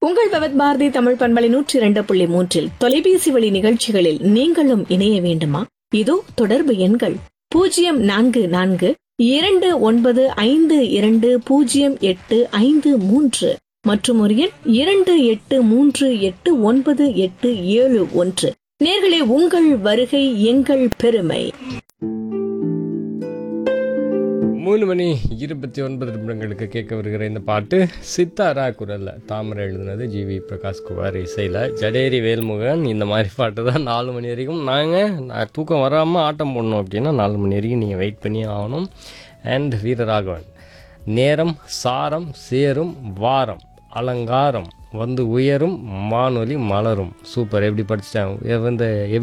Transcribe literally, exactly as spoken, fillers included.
உங்கள் பவத் பாரதி தமிழ் பண்பலை நூற்றி இரண்டு புள்ளி மூன்றில் தொலைபேசி வழி நிகழ்ச்சிகளில் நீங்களும் இணைய வேண்டுமா? இதோ தொடர்பு எண்கள் பூஜ்ஜியம் நான்கு நான்கு இரண்டு ஒன்பது ஐந்து இரண்டு பூஜ்ஜியம் எட்டு ஐந்து மூன்று மற்றும் ஒரு எண் இரண்டு எட்டு மூன்று எட்டு ஒன்பது எட்டு ஏழு ஒன்று. நேர்களே, உங்கள் வருகை எங்கள் பெருமை. மூணு மணி இருபத்தி ஒன்பது நிமிடங்களுக்கு கேட்க வருகிற இந்த பாட்டு சித்தாரா குரல்ல தாமரை எழுதுனது ஜி வி பிரகாஷ் குமார் இசையில் ஜடேரி வேல்முகன். இந்த மாதிரி பாட்டு தான் நாலு மணி வரைக்கும் நாங்கள் தூக்கம் வராமல் ஆட்டம் போடணும் அப்படின்னா நாலு மணி வரைக்கும் நீங்கள் வெயிட் பண்ணி ஆகணும். அண்ட் வீரராகவன் நேரம் சாரம் சேரும் வாரம் அலங்காரம் வந்து உயரும் வானொலி மலரும். சூப்பர். எப்படி படிச்சிட்டேன் வந்து